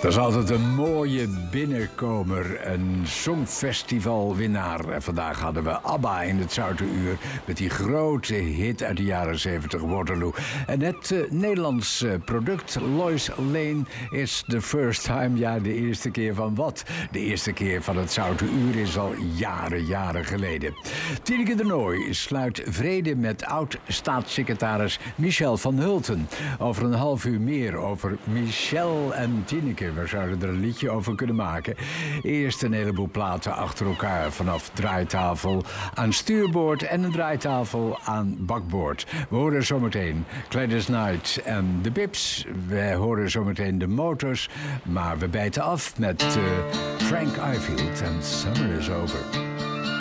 Dat is altijd een mooie binnenkomer, een songfestivalwinnaar. En vandaag hadden we ABBA in het Zoute Uur met die grote hit uit de jaren 70, Waterloo. En het Nederlands product, Lois Lane, is the first time. Ja, de eerste keer van wat? De eerste keer van het Zoute Uur is al jaren geleden. Tineke de Nooi sluit vrede met oud-staatssecretaris Michel van Hulten. Over een half uur meer over Michel en Tineke. We zouden er een liedje over kunnen maken. Eerst een heleboel platen achter elkaar. Vanaf draaitafel aan stuurboord en een draaitafel aan bakboord. We horen zometeen Gladys Knight en de Bips. We horen zometeen de Motors. Maar we bijten af met Frank Ifield en Summer is Over.